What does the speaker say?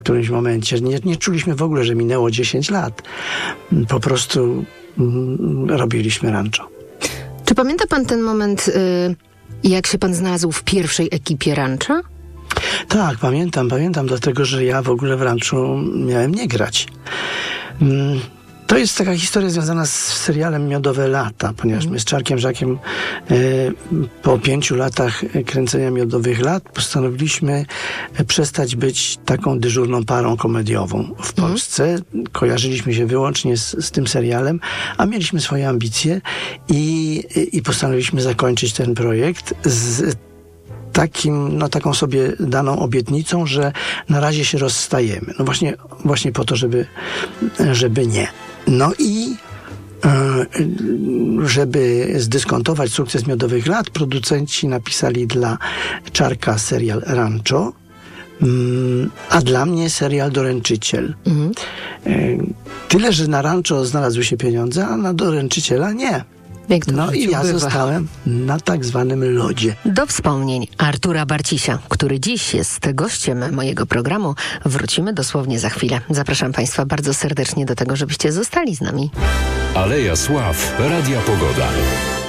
W którymś momencie nie czuliśmy w ogóle, że minęło 10 lat. Po prostu robiliśmy rancho. Czy pamięta pan ten moment, jak się pan znalazł w pierwszej ekipie rancha? Tak, pamiętam, dlatego że ja w ogóle w ranchu miałem nie grać. To jest taka historia związana z serialem Miodowe Lata, ponieważ my z Czarkiem Żakiem po 5 latach kręcenia Miodowych Lat postanowiliśmy przestać być taką dyżurną parą komediową w Polsce. Kojarzyliśmy się wyłącznie z tym serialem, a mieliśmy swoje ambicje i postanowiliśmy zakończyć ten projekt z taką sobie daną obietnicą, że na razie się rozstajemy. No właśnie po to, żeby nie. No i żeby zdyskontować sukces Miodowych Lat, producenci napisali dla Czarka serial Rancho, a dla mnie serial Doręczyciel. Tyle, że na Rancho znalazły się pieniądze, a na Doręczyciela nie. No i ja zostałem na tak zwanym lodzie. Do wspomnień Artura Barcisia, który dziś jest gościem mojego programu, wrócimy dosłownie za chwilę. Zapraszam Państwa bardzo serdecznie do tego, żebyście zostali z nami. Aleja Sław, Radia Pogoda.